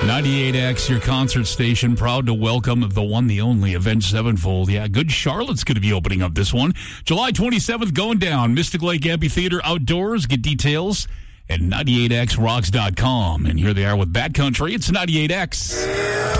98X, your concert station, proud to welcome the one, the only, Avenged Sevenfold. Yeah, Good Charlotte's going to be opening up this one. July 27th, going down. Mystic Lake Amphitheater outdoors. Get details at 98xrocks.com. And here they are with Bad Country. It's 98X.